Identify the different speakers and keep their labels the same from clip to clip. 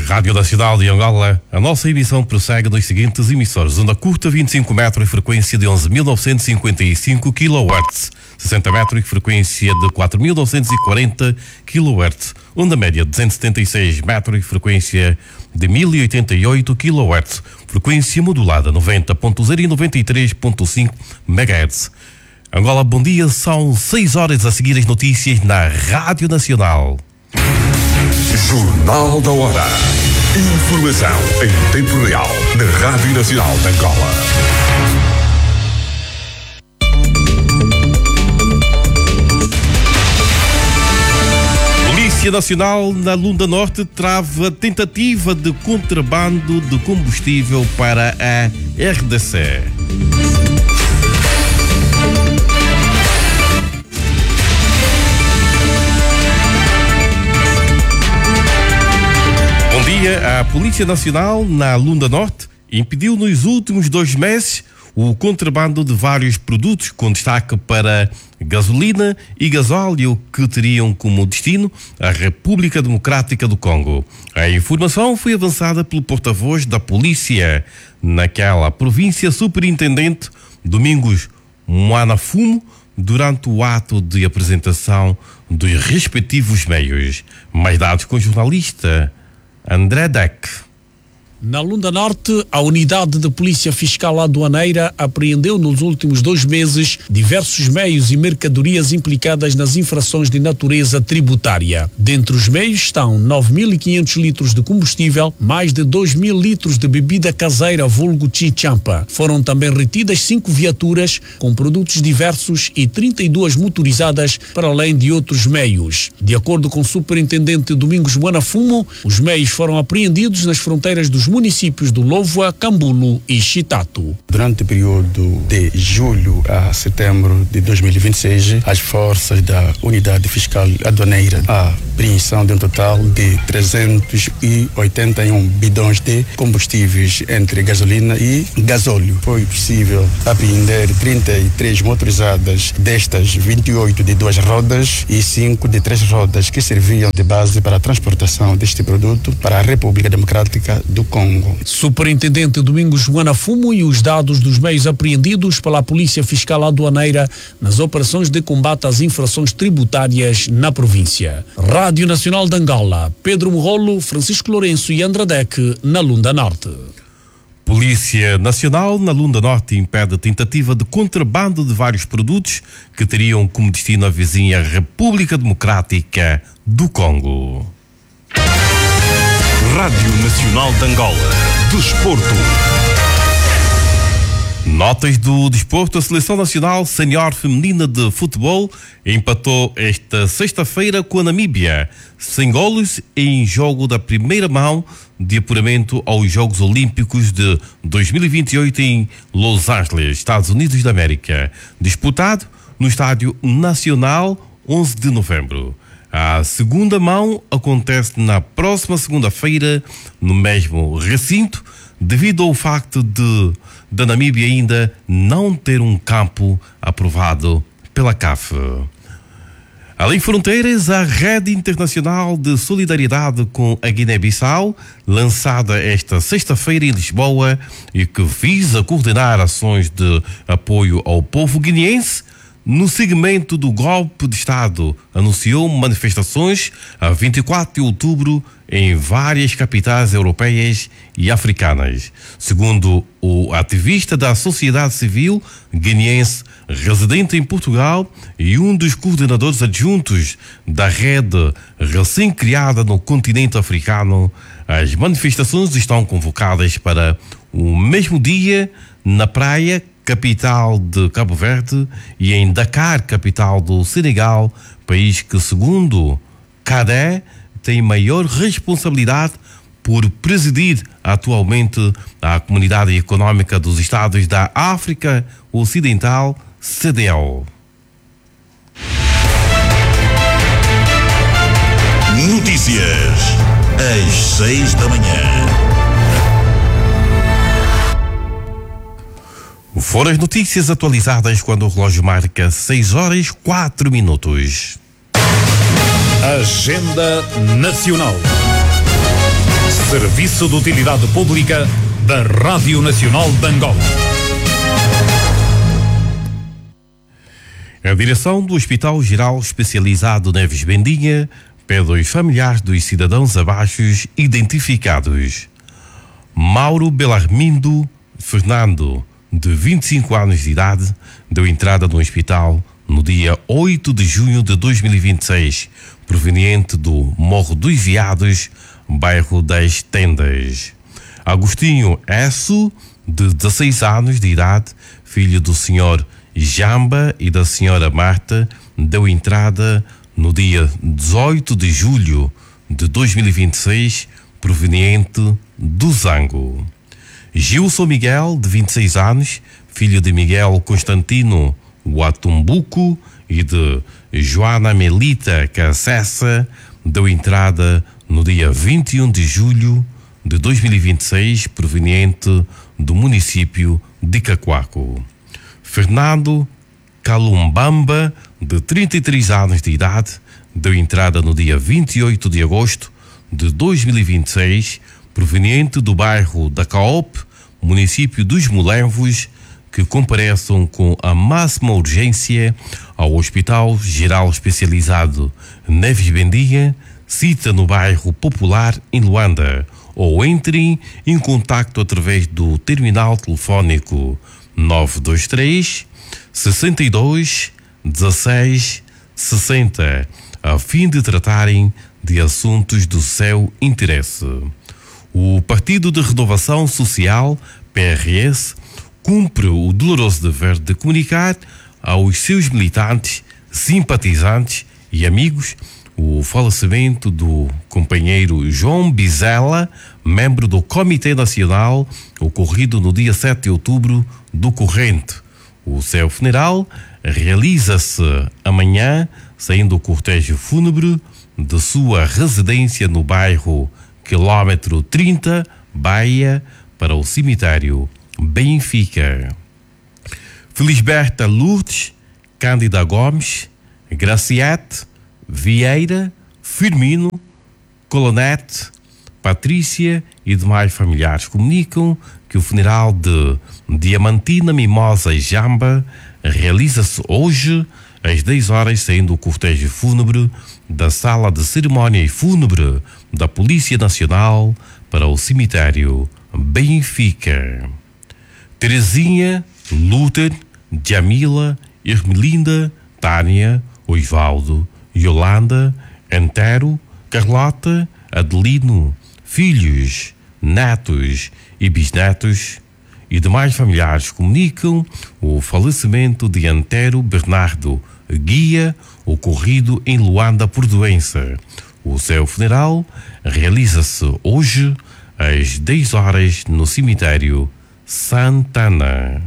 Speaker 1: Rádio Nacional de Angola, a nossa emissão prossegue nos seguintes emissores: onda curta 25 metros, frequência de 11.955 kHz, 60 metros, frequência de 4.940 kHz, onda média 276 metros, frequência de 1.088 kHz, frequência modulada 90.0 e 93.5 MHz. Angola, bom dia, são 6 horas a seguir as notícias na Rádio Nacional.
Speaker 2: Jornal da Hora. Informação em tempo real na Rádio Nacional de Angola.
Speaker 1: Polícia Nacional na Lunda Norte trava tentativa de contrabando de combustível para a RDC. A Polícia Nacional na Lunda Norte impediu nos últimos 2 meses o contrabando de vários produtos, com destaque para gasolina e gasóleo, que teriam como destino a República Democrática do Congo. A informação foi avançada pelo porta-voz da polícia naquela província, superintendente Domingos Moanafumo, durante o ato de apresentação dos respectivos meios. Mais dados com o jornalista André Deck.
Speaker 3: Na Lunda Norte, a unidade de Polícia Fiscal Aduaneira apreendeu nos últimos 2 meses diversos meios e mercadorias implicadas nas infrações de natureza tributária. Dentre os meios estão 9.500 litros de combustível, mais de 2.000 litros de bebida caseira vulgo chichampa. Foram também retidas 5 viaturas com produtos diversos e 32 motorizadas, para além de outros meios. De acordo com o superintendente Domingos Moanafumo, os meios foram apreendidos nas fronteiras dos municípios do Louvoa, Cambulo e Chitato.
Speaker 4: Durante o período de julho a setembro de 2026, as forças da Unidade Fiscal Aduaneira a apreensão de um total de 381 bidões de combustíveis entre gasolina e gasóleo. Foi possível apreender 33 motorizadas, destas 28 de 2 rodas e 5 de 3 rodas, que serviam de base para a transportação deste produto para a República Democrática do Congo.
Speaker 3: Superintendente Domingos Moanafumo e os dados dos meios apreendidos pela Polícia Fiscal Aduaneira nas operações de combate às infrações tributárias na província. Rádio Nacional de Angola, Pedro Morrolo, Francisco Lourenço e André Deck, na Lunda Norte.
Speaker 1: Polícia Nacional na Lunda Norte impede a tentativa de contrabando de vários produtos que teriam como destino a vizinha República Democrática do Congo.
Speaker 2: Rádio Nacional de Angola. Desporto.
Speaker 1: Notas do desporto. A Seleção Nacional Sénior Feminina de Futebol empatou esta sexta-feira com a Namíbia, sem golos, em jogo da primeira mão de apuramento aos Jogos Olímpicos de 2028 em Los Angeles, Estados Unidos da América, disputado no Estádio Nacional 11 de novembro. A segunda mão acontece na próxima segunda-feira no mesmo recinto, devido ao facto da Namíbia ainda não ter um campo aprovado pela CAF. Além fronteiras, a Rede Internacional de Solidariedade com a Guiné-Bissau, lançada esta sexta-feira em Lisboa e que visa coordenar ações de apoio ao povo guineense no segmento do golpe de Estado, anunciou manifestações a 24 de outubro em várias capitais europeias e africanas. Segundo o ativista da sociedade civil guineense residente em Portugal e um dos coordenadores adjuntos da rede recém-criada no continente africano, as manifestações estão convocadas para o mesmo dia na Praia, capital de Cabo Verde, e em Dakar, capital do Senegal, país que, segundo Cadé, tem maior responsabilidade por presidir atualmente a Comunidade Económica dos Estados da África Ocidental, CEDEAO.
Speaker 2: Notícias às 6 da manhã.
Speaker 1: Foram as notícias atualizadas quando o relógio marca 6h04.
Speaker 2: Agenda Nacional.
Speaker 5: Serviço de Utilidade Pública da Rádio Nacional de Angola.
Speaker 1: A direção do Hospital Geral Especializado Neves Bendinha pede aos familiares dos cidadãos abaixo identificados: Mauro Belarmindo Fernando, de 25 anos de idade, deu entrada no hospital no dia 8 de junho de 2026, proveniente do Morro dos Viados, bairro das Tendas. Agostinho Esso, de 16 anos de idade, filho do senhor Jamba e da senhora Marta, deu entrada no dia 18 de julho de 2026, proveniente do Zango. Gilson Miguel, de 26 anos, filho de Miguel Constantino Watumbuco e de Joana Melita Cassessa, deu entrada no dia 21 de julho de 2026, proveniente do município de Cacoaco. Fernando Calumbamba, de 33 anos de idade, deu entrada no dia 28 de agosto de 2026, proveniente do bairro da Caop, município dos Molenvos, que compareçam com a máxima urgência ao Hospital Geral Especializado Neves Bendinha, cita no bairro Popular, em Luanda, ou entrem em contacto através do terminal telefónico 923 62 16 60, a fim de tratarem de assuntos do seu interesse. O Partido de Renovação Social, PRS, cumpre o doloroso dever de comunicar aos seus militantes, simpatizantes e amigos o falecimento do companheiro João Bizela, membro do Comitê Nacional, ocorrido no dia 7 de outubro do corrente. O seu funeral realiza-se amanhã, saindo o cortejo fúnebre de sua residência no bairro quilômetro 30, Baia, para o cemitério Benfica. Felisberta Lourdes, Cândida Gomes, Graciete Vieira, Firmino, Colonete, Patrícia e demais familiares comunicam que o funeral de Diamantina Mimosa e Jamba realiza-se hoje às 10 horas, saindo o cortejo fúnebre da sala de cerimónia fúnebre da Polícia Nacional para o cemitério Benfica. Terezinha, Lúter, Jamila, Ermelinda, Tânia, Osvaldo, Yolanda, Antero, Carlota, Adelino, filhos, netos e bisnetos e demais familiares comunicam o falecimento de Antero Bernardo Guia, ocorrido em Luanda por doença. O seu funeral realiza-se hoje às 10 horas no cemitério Santana.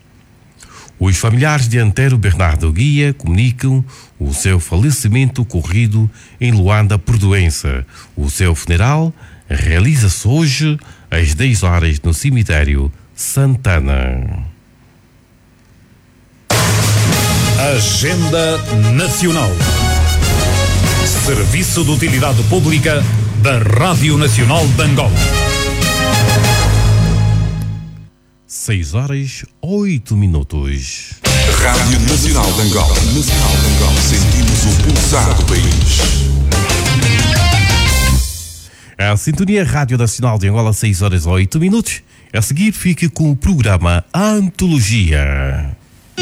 Speaker 1: Os familiares de Antero Bernardo Guia comunicam o seu falecimento ocorrido em Luanda por doença. O seu funeral realiza-se hoje às 10 horas no cemitério Santana.
Speaker 5: Agenda Nacional. Serviço de Utilidade Pública da Rádio Nacional de Angola.
Speaker 1: 6 horas 8 minutos.
Speaker 2: Rádio Nacional de Angola. Nacional de Angola. Sentimos o pulsar do país.
Speaker 1: A sintonia Rádio Nacional de Angola, 6 horas 8 minutos. A seguir fique com o programa Antologia.